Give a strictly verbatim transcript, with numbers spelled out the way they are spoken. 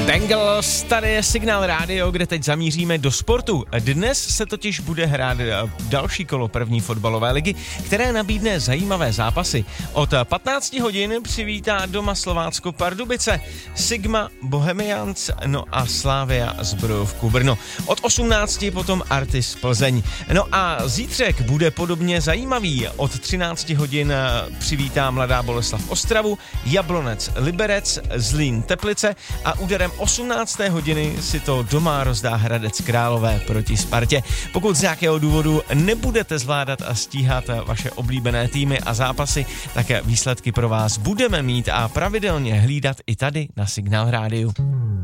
Bengals, tady je Signál rádio, kde teď zamíříme do sportu. Dnes se totiž bude hrát další kolo první fotbalové ligy, které nabídne zajímavé zápasy. Od patnácti hodin přivítá doma Slovácko Pardubice, Sigma Bohemians, no a Slavia Zbrojovku Brno. Od osmnácti potom Artis Plzeň. No a zítřek bude podobně zajímavý. Od třinácti hodin přivítá Mladá Boleslav Ostravu, Jablonec Liberec, Zlín Teplice a úderem osmnácté hodiny si to doma rozdá Hradec Králové proti Spartě. Pokud z nějakého důvodu nebudete zvládat a stíhat vaše oblíbené týmy a zápasy, tak výsledky pro vás budeme mít a pravidelně hlídat i tady na Signál rádiu.